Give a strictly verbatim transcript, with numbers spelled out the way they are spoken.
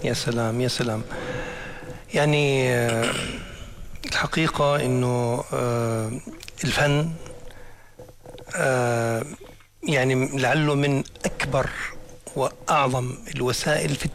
يا سلام يا سلام. يعني الحقيقة إنه الفن يعني لعله من أكبر وأعظم الوسائل في